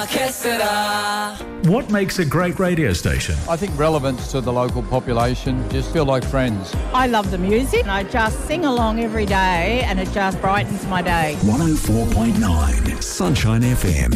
¿qué será? What makes a great radio station? I think relevance to the local population, just feel like friends. I love the music and I just sing along every day and it just brightens my day. 104.9 Sunshine FM.